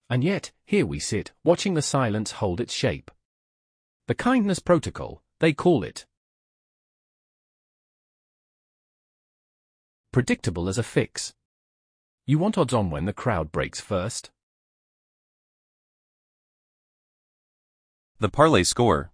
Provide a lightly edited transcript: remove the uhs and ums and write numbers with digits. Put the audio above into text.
And yet, here we sit, watching the silence hold its shape. The kindness protocol, they call it. Predictable as a fix. You want odds on when the crowd breaks first? The parlay score.